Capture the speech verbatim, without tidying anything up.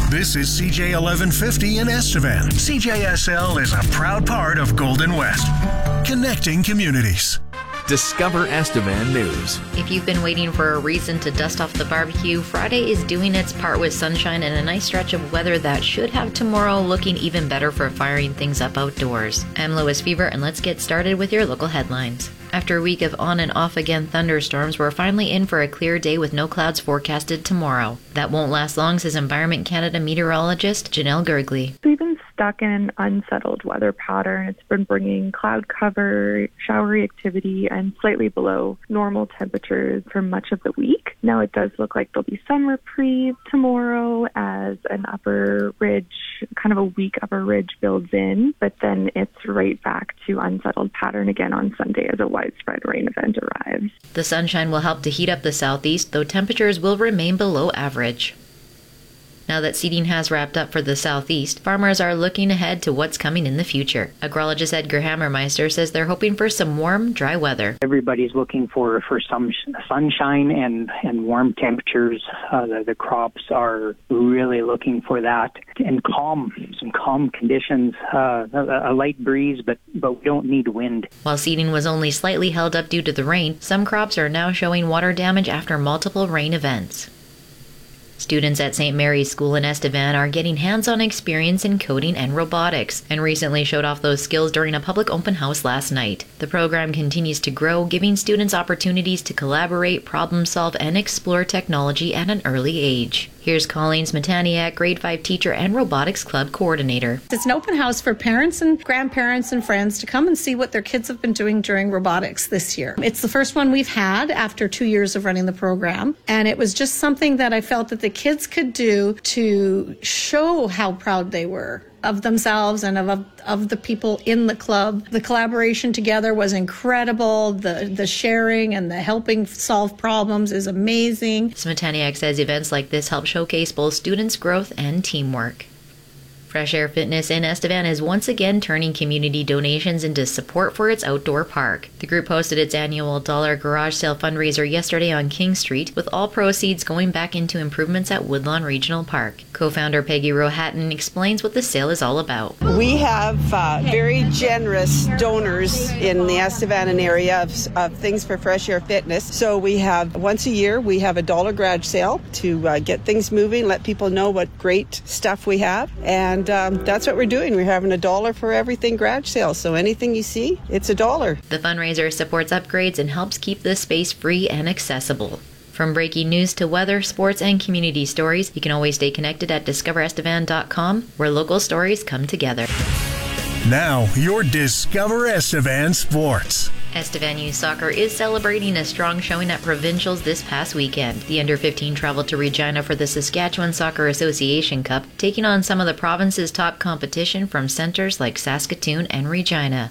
This is C J eleven fifty in Estevan. C J S L is a proud part of Golden West, connecting communities. Discover Estevan News. If you've been waiting for a reason to dust off the barbecue, Friday is doing its part with sunshine and a nice stretch of weather that should have tomorrow looking even better for firing things up outdoors. I'm Lois Fever, and let's get started with your local headlines. After a week of on and off again thunderstorms, we're finally in for a clear day with no clouds forecasted tomorrow. That won't last long, says Environment Canada meteorologist Janelle Gergley. We've been stuck in an unsettled weather pattern. It's been bringing cloud cover, showery activity, and slightly below normal temperatures for much of the week. Now it does look like there'll be some reprieve tomorrow as an upper ridge, kind of a weak upper ridge builds in, but then it's right back to unsettled pattern again on Sunday as a widespread rain event arrives. The sunshine will help to heat up the southeast, though temperatures will remain below average. Now that seeding has wrapped up for the southeast, farmers are looking ahead to what's coming in the future. Agrologist Edgar Hammermeister says they're hoping for some warm, dry weather. Everybody's looking for, for some sunshine and, and warm temperatures. Uh, the, the crops are really looking for that. And calm, some calm conditions, uh, a, a light breeze, but, but we don't need wind. While seeding was only slightly held up due to the rain, some crops are now showing water damage after multiple rain events. Students at Saint Mary's School in Estevan are getting hands-on experience in coding and robotics, and recently showed off those skills during a public open house last night. The program continues to grow, giving students opportunities to collaborate, problem-solve, and explore technology at an early age. Here's Colleen Smetaniak, grade five teacher and robotics club coordinator. It's an open house for parents and grandparents and friends to come and see what their kids have been doing during robotics this year. It's the first one we've had after two years of running the program, and it was just something that I felt that the kids could do to show how proud they were of themselves and of, of of the people in the club. The collaboration together was incredible. The the sharing and the helping solve problems is amazing. Smetaniak says events like this help showcase both students' growth and teamwork. Fresh Air Fitness in Estevan is once again turning community donations into support for its outdoor park. The group hosted its annual Dollar Garage Sale fundraiser yesterday on King Street, with all proceeds going back into improvements at Woodlawn Regional Park. Co-founder Peggy Rohatton explains what the sale is all about. We have uh, very generous donors in the Estevan area of, of things for Fresh Air Fitness. So we have, once a year, we have a dollar garage sale to uh, get things moving, let people know what great stuff we have. And And um, that's what we're doing. We're having a dollar for everything garage sale. So anything you see, it's a dollar. The fundraiser supports upgrades and helps keep the space free and accessible. From breaking news to weather, sports, and community stories, you can always stay connected at discover estevan dot com, where local stories come together. Now, your Discover Estevan Sports. Estevan Youth Soccer is celebrating a strong showing at Provincials this past weekend. The under fifteen traveled to Regina for the Saskatchewan Soccer Association Cup, taking on some of the province's top competition from centres like Saskatoon and Regina.